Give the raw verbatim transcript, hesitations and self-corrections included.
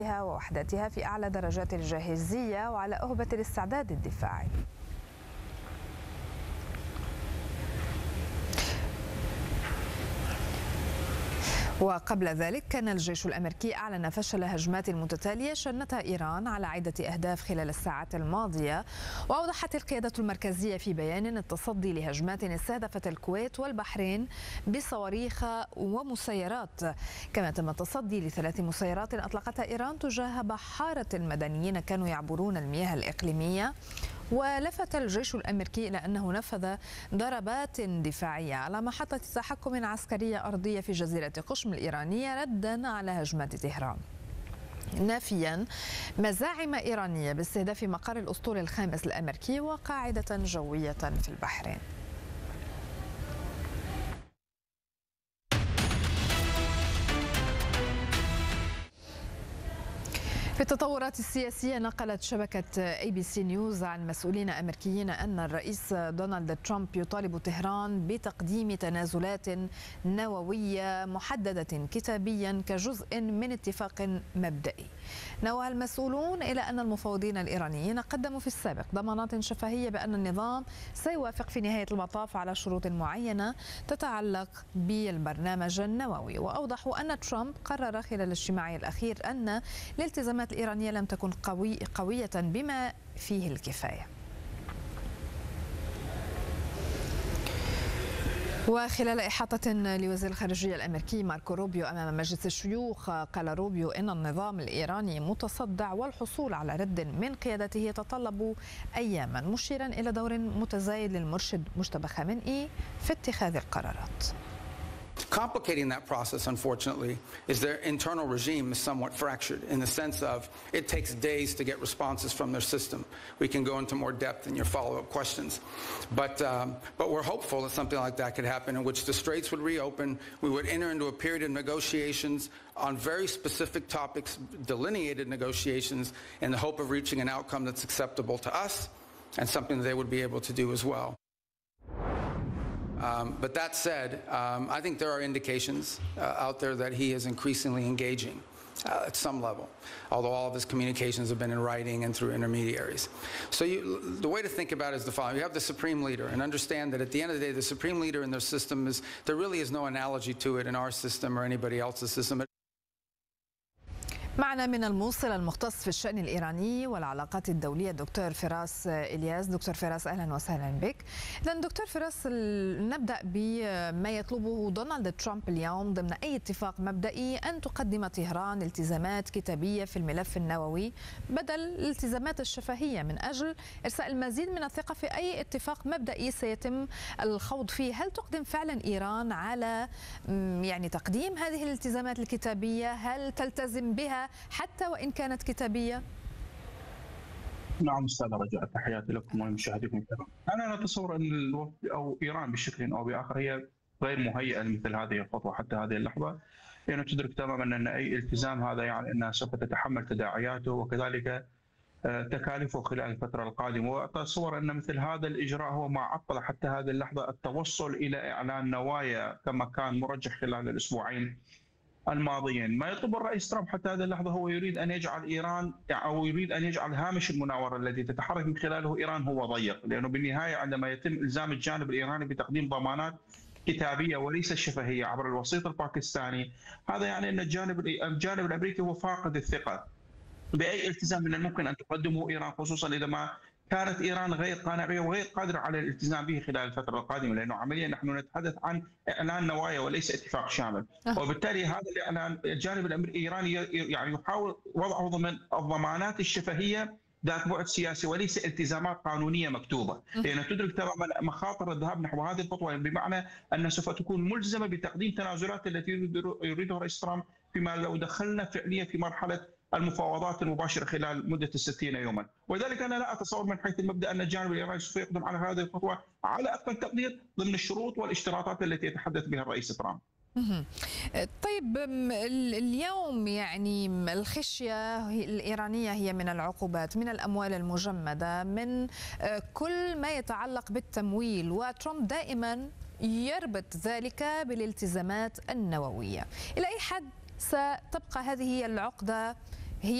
ووحداتها في أعلى درجات الجاهزية وعلى أهبة الاستعداد الدفاعي. وقبل ذلك كان الجيش الأمريكي أعلن فشل هجمات متتالية شنتها إيران على عدة أهداف خلال الساعات الماضية. وأوضحت القيادة المركزية في بيان التصدي لهجمات استهدفت الكويت والبحرين بصواريخ ومسيرات. كما تم التصدي لثلاث مسيرات أطلقتها إيران تجاه بحارة مدنيين كانوا يعبرون المياه الإقليمية. ولفت الجيش الأمريكي إلى أنه نفذ ضربات دفاعية على محطة تحكم عسكرية أرضية في جزيرة قشم الإيرانية ردا على هجمات طهران، نافيا مزاعم إيرانية باستهداف مقر الأسطول الخامس الأمريكي وقاعدة جوية في البحرين. في التطورات السياسية، نقلت شبكة اي بي سي نيوز عن مسؤولين أمريكيين أن الرئيس دونالد ترامب يطالب طهران بتقديم تنازلات نووية محددة كتابيا كجزء من اتفاق مبدئي. نوه المسؤولون إلى أن المفاوضين الإيرانيين قدموا في السابق ضمانات شفهية بأن النظام سيوافق في نهاية المطاف على شروط معينة تتعلق بالبرنامج النووي. وأوضحوا أن ترامب قرر خلال اجتماعه الأخير أن الالتزامات الإيرانية لم تكن قوي قوية بما فيه الكفاية. وخلال إحاطة لوزير الخارجية الأمريكي ماركو روبيو أمام مجلس الشيوخ، قال روبيو إن النظام الإيراني متصدع والحصول على رد من قيادته يتطلب أياما، مشيرا إلى دور متزايد للمرشد مجتبى خامنئي في اتخاذ القرارات. Complicating that process, unfortunately, is their internal regime is somewhat fractured in the sense of it takes days to get responses from their system. We can go into more depth in your follow-up questions. But, um, but we're hopeful that something like that could happen, in which the straits would reopen, we would enter into a period of negotiations on very specific topics, delineated negotiations, in the hope of reaching an outcome that's acceptable to us and something that they would be able to do as well. Um, but that said, um, I think there are indications uh, out there that he is increasingly engaging uh, at some level, although all of his communications have been in writing and through intermediaries. So you, the way to think about it is the following. You have the supreme leader, and understand that at the end of the day, the supreme leader in their system is, there really is no analogy to it in our system or anybody else's system. معنا من الموصل المختص في الشأن الإيراني والعلاقات الدولية الدكتور فراس إلياس. دكتور فراس، أهلا وسهلا بك. إذن دكتور فراس، نبدأ بما يطلبه دونالد ترامب اليوم ضمن أي اتفاق مبدئي، أن تقدم طهران التزامات كتابية في الملف النووي بدل الالتزامات الشفهية من أجل إرساء المزيد من الثقة في أي اتفاق مبدئي سيتم الخوض فيه. هل تقدم فعلا إيران على يعني تقديم هذه الالتزامات الكتابية؟ هل تلتزم بها حتى وإن كانت كتابية؟ نعم أستاذ رجاء، تحياتي لكم ولمشاهديكم الكرام. أنا أتصور أن الوفد أو إيران بشكل أو بآخر هي غير مهيئة لمثل هذه الخطوة حتى هذه اللحظة، لأنه تدرك تماما أن أي التزام هذا يعني أنها سوف تتحمل تداعياته وكذلك تكاليفه خلال الفترة القادمة. وأتصور أن مثل هذا الإجراء هو ما عطل حتى هذه اللحظة التوصل إلى إعلان نوايا كما كان مرجح خلال الأسبوعين الماضيين. ما يطلب الرئيس ترامب حتى هذه اللحظة هو يريد أن يجعل إيران أو يريد أن يجعل هامش المناورة الذي تتحرك من خلاله إيران هو ضيق، لأنه بالنهاية عندما يتم إلزام الجانب الإيراني بتقديم ضمانات كتابية وليس شفهية عبر الوسيط الباكستاني، هذا يعني أن الجانب الجانب الأمريكي هو فاقد الثقة بأي التزام من الممكن أن تقدمه إيران، خصوصا إذا ما كانت إيران غير قانعة وغير قادرة على الالتزام به خلال الفترة القادمة، لأنه عمليا نحن نتحدث عن إعلان نوايا وليس اتفاق شامل. وبالتالي هذا الإعلان الجانب الإيراني يعني يحاول وضعه ضمن الضمانات الشفهية ذات بعد سياسي وليس التزامات قانونية مكتوبة، لأن تدرك تماما مخاطر الذهاب نحو هذه الخطوة، بمعنى أن سوف تكون ملزمة بتقديم تنازلات التي يريدها الرئيس ترامب، فيما لو دخلنا فعليا في مرحلة المفاوضات المباشرة خلال مدة الستين يوما. ولذلك أنا لا أتصور من حيث المبدأ أن الجانب الإيراني سوف يقدم على هذه الخطوة على أقل تقدير ضمن الشروط والاشتراطات التي يتحدث بها الرئيس ترامب. طيب، اليوم يعني الخشية الإيرانية هي من العقوبات، من الأموال المجمدة، من كل ما يتعلق بالتمويل، وترامب دائما يربط ذلك بالالتزامات النووية. إلى أي حد ستبقى هذه العقدة